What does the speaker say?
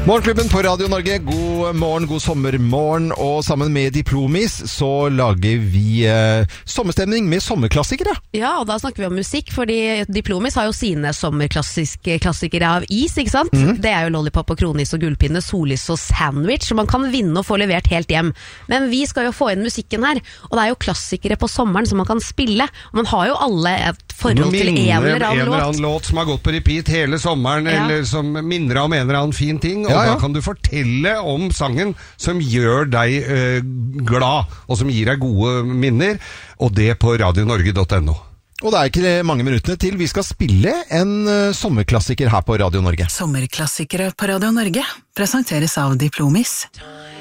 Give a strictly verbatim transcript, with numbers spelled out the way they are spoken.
Morgenklubben på Radio Norge, god morgen, god sommermorgen, og sammen med Diplomis så lager vi eh, sommerstemning med sommerklassikere. Ja, og da snakker vi om musikk, fordi Diplomis har jo sine sommerklassikere av is, ikke sant? Mm. Det er jo Lollipop og Kronis og Gullpinne, Solis og Sandwich, som man kan vinne og få levert helt hjem. Men vi skal jo få inn musikken her, og det er jo klassikere på sommeren som man kan spille. Og man har jo alle et forhold til en eller annen låt. En eller annen låt som har gått på repeat hele sommeren, ja. Eller som minner om en eller annen fin ting, og ja, ja. Da kan du fortelle om sangen som gjør deg øh, glad, og som gir deg gode minner, og det på radio norge punktum no. Og det er ikke mange minuttene til vi skal spille en uh, sommerklassiker her på Radio Norge. Sommerklassikere på Radio Norge presenteres av Diplomis.